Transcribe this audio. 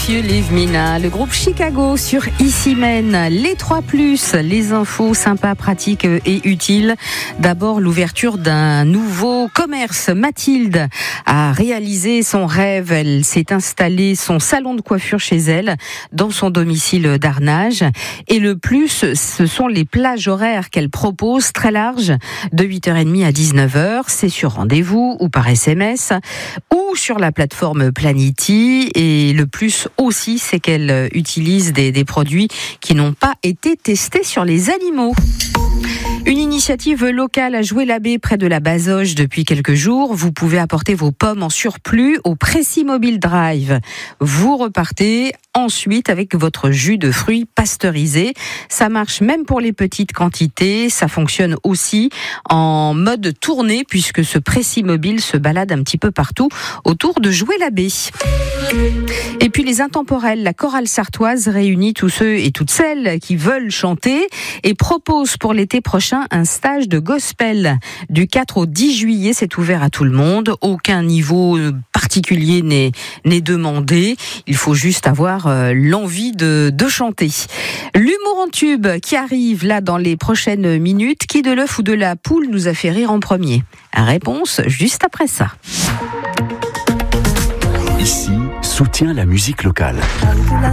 If You Leave Me Now, le groupe Chicago sur Ici Mène, les 3+, les infos sympas, pratiques et utiles. D'abord, l'ouverture d'un nouveau commerce. Mathilde a réalisé son rêve. Elle s'est installée son salon de coiffure chez elle, dans son domicile d'Arnage. Et le plus, ce sont les plages horaires qu'elle propose, très larges, de 8h30 à 19h. C'est sur rendez-vous ou par SMS ou sur la plateforme Planity. Et le plus aussi, c'est qu'elle utilise des produits qui n'ont pas été testés sur les animaux. Une initiative locale à Joué-la-Baie, près de la Bazoge, depuis quelques jours. Vous pouvez apporter vos pommes en surplus au Précis Mobile Drive. Vous repartez ensuite avec votre jus de fruits pasteurisé. Ça marche même pour les petites quantités. Ça fonctionne aussi en mode tournée, puisque ce Précis Mobile se balade un petit peu partout autour de Joué-la-Baie. Et puis les intemporels, la chorale sartoise réunit tous ceux et toutes celles qui veulent chanter et propose pour l'été prochain un stage de gospel. Du 4 au 10 juillet, c'est ouvert à tout le monde. Aucun niveau particulier n'est demandé. Il faut juste avoir l'envie de chanter. L'humour en tube qui arrive là dans les prochaines minutes. Qui de l'œuf ou de la poule nous a fait rire en premier? Réponse juste après ça. Ici, soutient la musique locale.